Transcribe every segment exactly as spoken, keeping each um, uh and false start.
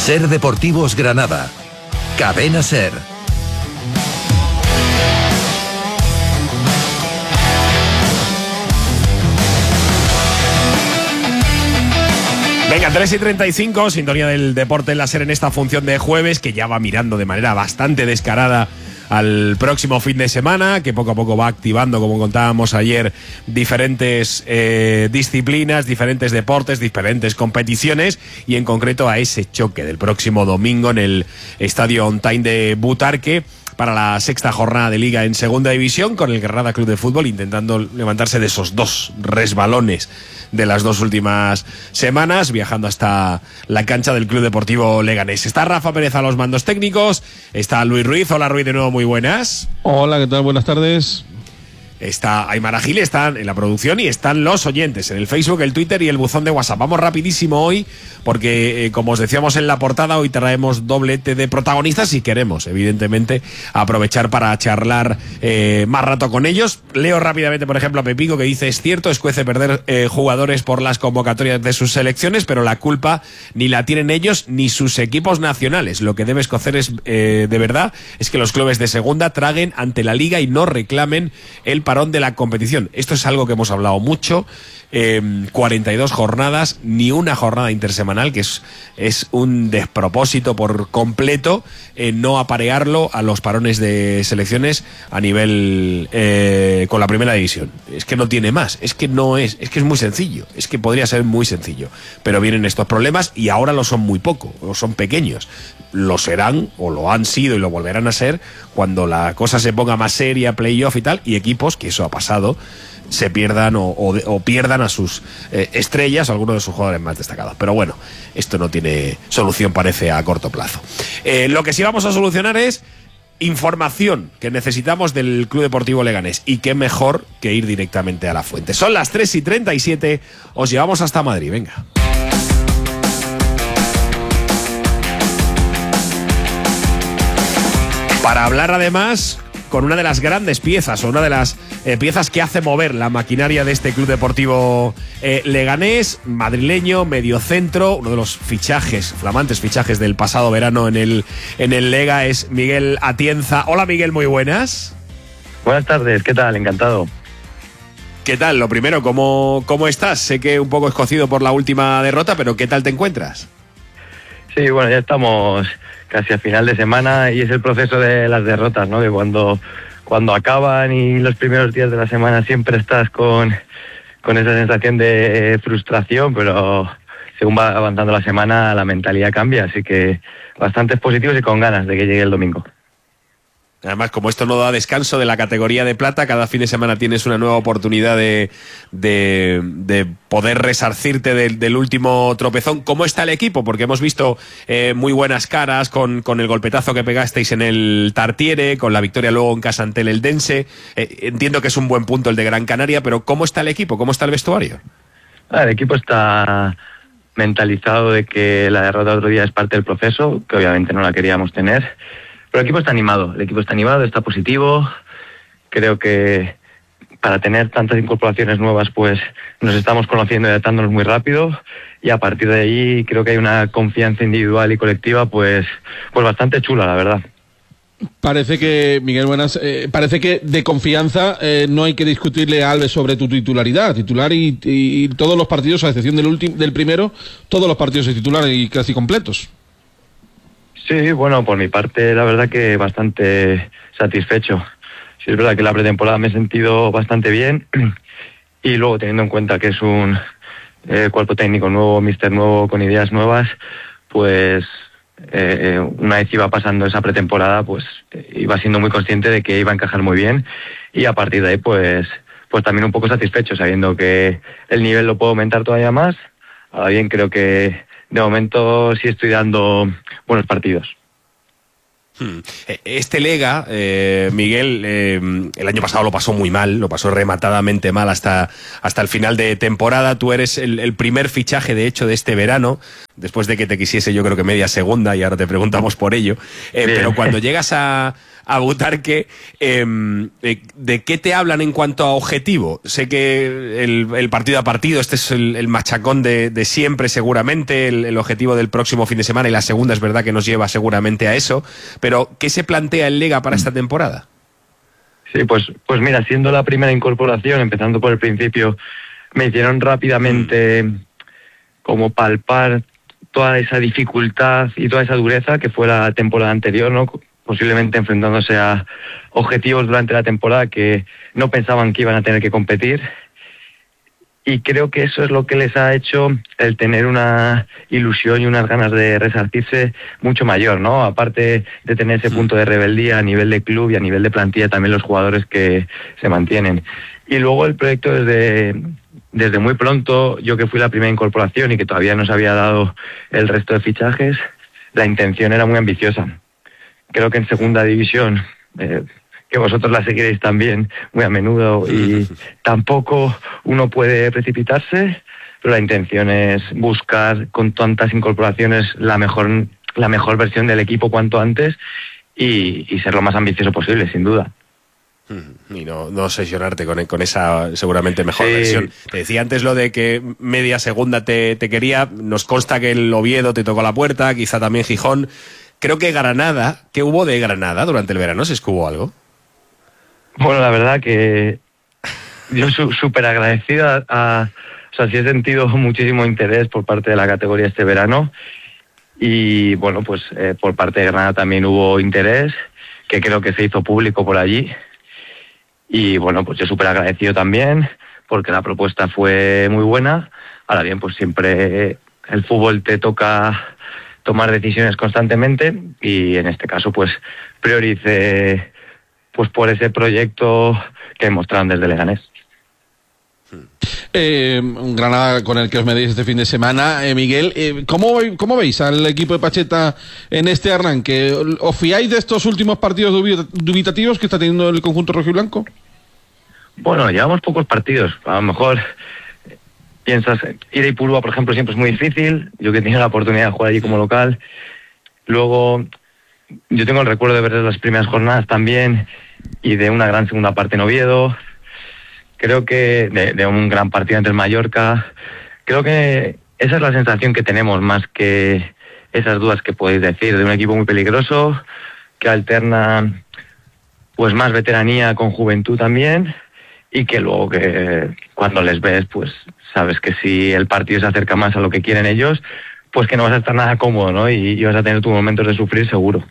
Ser Deportivos Granada. Cadena Ser. Venga, tres y treinta y cinco, sintonía del deporte en la Ser en esta función de jueves, que ya va mirando de manera bastante descarada al próximo fin de semana, que poco a poco va activando, como contábamos ayer, diferentes eh, disciplinas, diferentes deportes, diferentes competiciones, y en concreto a ese choque del próximo domingo en el Estadio On Time de Butarque para la sexta jornada de Liga en Segunda División, con el Granada Club de Fútbol intentando levantarse de esos dos resbalones de las dos últimas semanas, viajando hasta la cancha del Club Deportivo Leganés. Está Rafa Pérez a los mandos técnicos, está Luis Ruiz. Hola Ruiz, de nuevo, muy buenas. Hola, ¿qué tal? Buenas tardes. Está Aymar Gil, están en la producción y están los oyentes en el Facebook, el Twitter y el buzón de WhatsApp. Vamos rapidísimo hoy porque, eh, como os decíamos en la portada, hoy traemos doblete de protagonistas y queremos, evidentemente, aprovechar para charlar eh, más rato con ellos. Leo rápidamente, por ejemplo, a Pepico, que dice: es cierto, escuece perder eh, jugadores por las convocatorias de sus selecciones, pero la culpa ni la tienen ellos ni sus equipos nacionales. Lo que debe escocer es, eh, de verdad, es que los clubes de segunda traguen ante la Liga y no reclamen el parón de la competición. Esto es algo que hemos hablado mucho. Eh, cuarenta y dos jornadas, ni una jornada intersemanal, que es, es un despropósito por completo, eh, no aparearlo a los parones de selecciones a nivel eh, con la primera división. Es que no tiene más, es que no es, es que es muy sencillo, es que podría ser muy sencillo, pero vienen estos problemas y ahora lo son muy poco, o son pequeños. Lo serán, o lo han sido y lo volverán a ser cuando la cosa se ponga más seria, playoff y tal, y equipos, que eso ha pasado, se pierdan o, o, o pierdan a sus eh, estrellas o algunos de sus jugadores más destacados. Pero bueno, esto no tiene solución, parece, a corto plazo. Eh, lo que sí vamos a solucionar es información que necesitamos del Club Deportivo Leganés, y qué mejor que ir directamente a la fuente. Son las tres y treinta y siete, os llevamos hasta Madrid, venga. Para hablar además con una de las grandes piezas, o una de las eh, piezas que hace mover la maquinaria de este Club Deportivo eh, Leganés, madrileño, mediocentro, uno de los fichajes, flamantes fichajes del pasado verano en el, en el Lega, es Miguel Atienza. Hola Miguel, muy buenas. Buenas tardes, ¿qué tal? Encantado. ¿Qué tal? Lo primero, ¿cómo, cómo estás? Sé que un poco escocido por la última derrota, pero ¿qué tal te encuentras? Sí, bueno, ya estamos casi a final de semana y es el proceso de las derrotas, ¿no? Que cuando, cuando acaban y los primeros días de la semana siempre estás con, con esa sensación de frustración, pero según va avanzando la semana la mentalidad cambia, así que bastantes positivos y con ganas de que llegue el domingo. Además, como esto no da descanso de la categoría de plata, cada fin de semana tienes una nueva oportunidad de, de, de poder resarcirte del, del último tropezón. ¿Cómo está el equipo? Porque hemos visto eh, muy buenas caras con, con el golpetazo que pegasteis en el Tartiere, con la victoria luego en casa ante el Eldense. Eh, entiendo que es un buen punto el de Gran Canaria, pero ¿cómo está el equipo? ¿Cómo está el vestuario? Ah, el equipo está mentalizado de que la derrota otro día es parte del proceso, que obviamente no la queríamos tener. Pero el equipo está animado, el equipo está animado, está positivo. Creo que para tener tantas incorporaciones nuevas, pues nos estamos conociendo y adaptándonos muy rápido. Y a partir de ahí creo que hay una confianza individual y colectiva, pues, pues bastante chula, la verdad. Parece que, Miguel, buenas, eh, parece que de confianza eh, no hay que discutirle a Alves sobre tu titularidad. Titular y, y, y todos los partidos, a excepción del, último, del primero, todos los partidos de titular y casi completos. Sí, bueno, por mi parte la verdad que bastante satisfecho. Sí, es verdad que la pretemporada me he sentido bastante bien y luego teniendo en cuenta que es un eh, cuerpo técnico nuevo, míster nuevo, con ideas nuevas, pues eh, una vez iba pasando esa pretemporada, pues iba siendo muy consciente de que iba a encajar muy bien y a partir de ahí pues, pues también un poco satisfecho, sabiendo que el nivel lo puedo aumentar todavía más. Ahora bien, creo que de momento sí estoy dando buenos partidos. Este Lega, eh, Miguel, eh, el año pasado lo pasó muy mal, lo pasó rematadamente mal hasta, hasta el final de temporada. Tú eres el, el primer fichaje, de hecho, de este verano después de que te quisiese yo creo que media segunda, y ahora te preguntamos por ello, eh, pero cuando llegas a, a Butarque, eh, eh, ¿de qué te hablan en cuanto a objetivo? Sé que el, el partido a partido, este es el, el machacón de, de siempre seguramente, el, el objetivo del próximo fin de semana, y la segunda es verdad que nos lleva seguramente a eso, pero ¿qué se plantea el Lega para esta temporada? Sí, pues, pues mira, siendo la primera incorporación, empezando por el principio, me hicieron rápidamente mm. como palpar toda esa dificultad y toda esa dureza que fue la temporada anterior, ¿no? Posiblemente enfrentándose a objetivos durante la temporada que no pensaban que iban a tener que competir. Y creo que eso es lo que les ha hecho el tener una ilusión y unas ganas de resarcirse mucho mayor, ¿no? Aparte de tener ese punto de rebeldía a nivel de club y a nivel de plantilla, también los jugadores que se mantienen. Y luego el proyecto desde, desde muy pronto, yo que fui la primera incorporación y que todavía no se había dado el resto de fichajes, la intención era muy ambiciosa. Creo que en segunda división... Eh, que vosotros la seguiréis también muy a menudo, y tampoco uno puede precipitarse, pero la intención es buscar con tantas incorporaciones la mejor la mejor versión del equipo cuanto antes y, y ser lo más ambicioso posible, sin duda. Y no, no obsesionarte con, con esa seguramente mejor sí. versión. Te decía antes lo de que media segunda te, te quería, nos consta que el Oviedo te tocó la puerta, quizá también Gijón. Creo que Granada, ¿qué hubo de Granada durante el verano? ¿Si es que hubo algo? Bueno, la verdad que yo súper agradecido a, a... O sea, sí he sentido muchísimo interés por parte de la categoría este verano y, bueno, pues eh, por parte de Granada también hubo interés, que creo que se hizo público por allí. Y, bueno, pues yo súper agradecido también porque la propuesta fue muy buena. Ahora bien, pues siempre el fútbol te toca tomar decisiones constantemente y, en este caso, pues prioricé... pues por ese proyecto que mostraron desde Leganés. Eh, Granada con el que os medís este fin de semana. Eh, Miguel, eh, ¿cómo, ¿cómo veis al equipo de Pacheta en este arranque? ¿Os fiáis de estos últimos partidos dubitativos que está teniendo el conjunto rojiblanco? Bueno, llevamos pocos partidos. A lo mejor piensas, ir a Ipurúa, por ejemplo, siempre es muy difícil. Yo que he tenido la oportunidad de jugar allí como local. Luego... yo tengo el recuerdo de ver las primeras jornadas también y de una gran segunda parte en Oviedo. Creo que de, de un gran partido ante el Mallorca. Creo que esa es la sensación que tenemos, más que esas dudas que podéis decir, de un equipo muy peligroso que alterna pues más veteranía con juventud también, y que luego que cuando les ves pues sabes que si el partido se acerca más a lo que quieren ellos, pues que no vas a estar nada cómodo, ¿no? Y, y vas a tener tus momentos de sufrir seguro.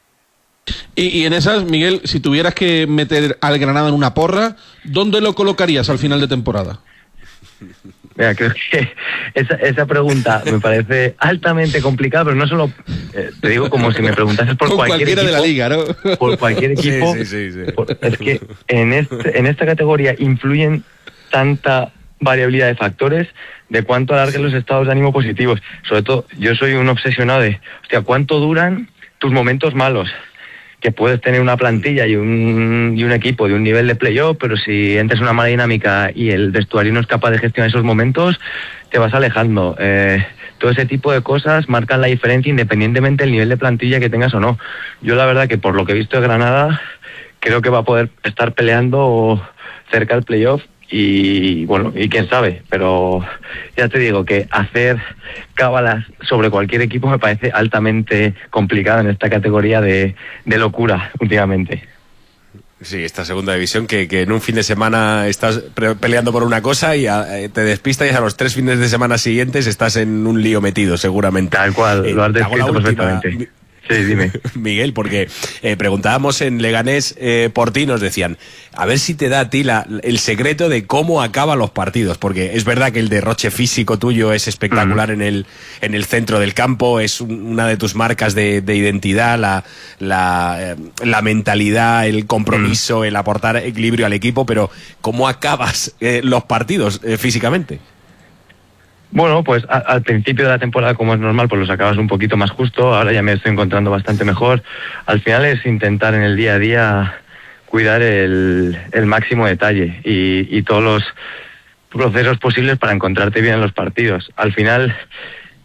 Y, y en esas, Miguel, si tuvieras que meter al Granada en una porra, ¿dónde lo colocarías al final de temporada? Mira, creo que esa, esa pregunta me parece altamente complicada, pero no solo, eh, te digo como si me preguntases por cualquier cualquiera equipo, de la liga, ¿no? Por cualquier equipo. Sí, sí, sí, sí. Por, es que en, este, en esta categoría influyen tanta variabilidad de factores de cuánto alarguen los estados de ánimo positivos. Sobre todo, yo soy un obsesionado de, hostia, ¿cuánto duran tus momentos malos? Que puedes tener una plantilla y un, y un equipo de un nivel de playoff, pero si entras en una mala dinámica y el vestuario no es capaz de gestionar esos momentos, te vas alejando. Eh, todo ese tipo de cosas marcan la diferencia independientemente del nivel de plantilla que tengas o no. Yo la verdad que por lo que he visto de Granada, creo que va a poder estar peleando cerca del playoff. Y bueno, y quién sabe, pero ya te digo que hacer cábalas sobre cualquier equipo me parece altamente complicado en esta categoría de, de locura últimamente. Sí, esta segunda división que, que en un fin de semana estás peleando por una cosa y a, te despistas y a los tres fines de semana siguientes estás en un lío metido seguramente. Tal cual, eh, lo has descrito perfectamente. Sí, dime. Miguel, porque eh, preguntábamos en Leganés eh, por ti, nos decían, a ver si te da a ti la, el secreto de cómo acaban los partidos, porque es verdad que el derroche físico tuyo es espectacular uh-huh. en el en el centro del campo, es un, una de tus marcas de, de identidad, la, la, eh, la mentalidad, el compromiso, uh-huh. el aportar equilibrio al equipo, pero ¿cómo acabas eh, los partidos eh, físicamente? Bueno, pues a, al principio de la temporada, como es normal, pues los acabas un poquito más justo. Ahora ya me estoy encontrando bastante mejor. Al final es intentar en el día a día cuidar el, el máximo detalle y, y todos los procesos posibles para encontrarte bien en los partidos. Al final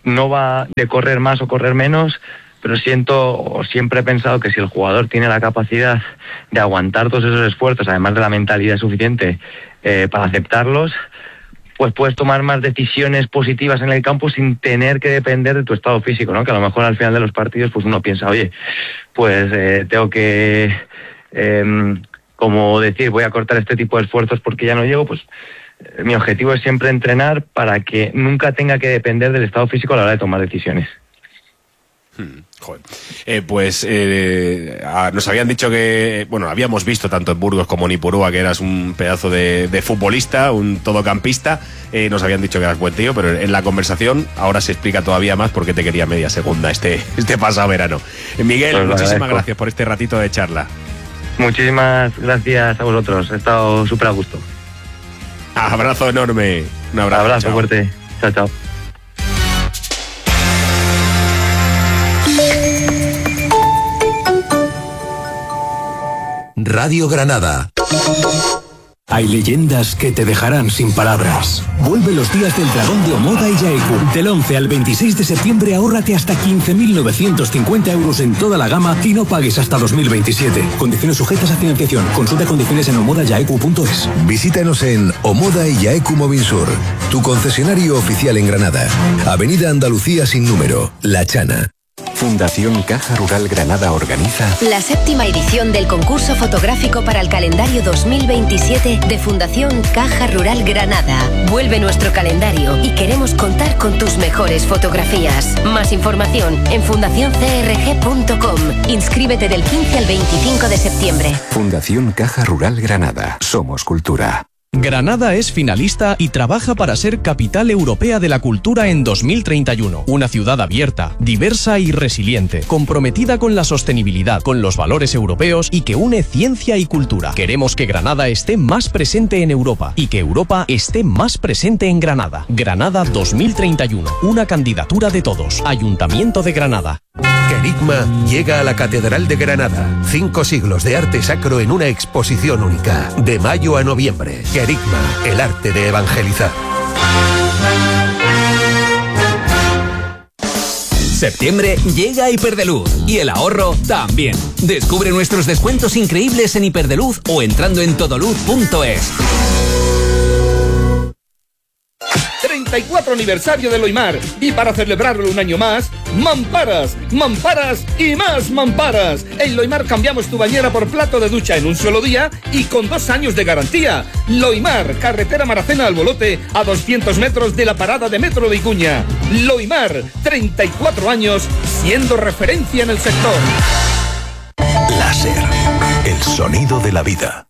no va de correr más o correr menos, pero siento, o siempre he pensado que si el jugador tiene la capacidad de aguantar todos esos esfuerzos, además de la mentalidad suficiente eh, para aceptarlos, pues puedes tomar más decisiones positivas en el campo sin tener que depender de tu estado físico, ¿no? Que a lo mejor al final de los partidos pues uno piensa, oye, pues eh, tengo que, eh, como decir, voy a cortar este tipo de esfuerzos porque ya no llego, pues eh, mi objetivo es siempre entrenar para que nunca tenga que depender del estado físico a la hora de tomar decisiones. Hmm, joder. Eh, pues eh, a, nos habían dicho que, bueno, habíamos visto tanto en Burgos como en Ipurúa que eras un pedazo de, de futbolista, un todocampista. Eh, nos habían dicho que eras buen tío, pero en la conversación ahora se explica todavía más por qué te quería media segunda este, este pasado verano. Eh, Miguel, pues muchísimas agradezco. Gracias por este ratito de charla. Muchísimas gracias a vosotros, he estado súper a gusto. Abrazo enorme. Un abrazo. Abrazo chao. fuerte. Chao, chao. Radio Granada. Hay leyendas que te dejarán sin palabras. Vuelve los días del dragón de Omoda y Yaeku. Del once al veintiséis de septiembre ahórrate hasta quince mil novecientos cincuenta euros en toda la gama y no pagues hasta dos mil veintisiete. Condiciones sujetas a financiación. Consulta condiciones en omoda yaeku punto es. Visítanos en Omoda y Yaeku Movinsur, tu concesionario oficial en Granada. Avenida Andalucía sin número, La Chana. Fundación Caja Rural Granada organiza la séptima edición del concurso fotográfico para el calendario dos mil veintisiete de Fundación Caja Rural Granada. Vuelve nuestro calendario y queremos contar con tus mejores fotografías. Más información en fundación c r g punto com. Inscríbete del quince al veinticinco de septiembre. Fundación Caja Rural Granada. Somos cultura. Granada es finalista y trabaja para ser capital europea de la cultura en dos mil treinta y uno. Una ciudad abierta, diversa y resiliente, comprometida con la sostenibilidad, con los valores europeos y que une ciencia y cultura. Queremos que Granada esté más presente en Europa y que Europa esté más presente en Granada. Granada dos mil treinta y uno. Una candidatura de todos. Ayuntamiento de Granada. Querigma llega a la Catedral de Granada. Cinco siglos de arte sacro en una exposición única. De mayo a noviembre. Querigma, el arte de evangelizar. Septiembre llega a Hiperdeluz y el ahorro también. Descubre nuestros descuentos increíbles en Hiperdeluz o entrando en todoluz punto es. treinta y cuatro aniversario de Loimar y para celebrarlo un año más, mamparas, mamparas y más mamparas. En Loimar cambiamos tu bañera por plato de ducha en un solo día y con dos años de garantía. Loimar, carretera Maracena al Bolote, a doscientos metros de la parada de metro de Icuña. Loimar, treinta y cuatro años siendo referencia en el sector. Láser, el sonido de la vida.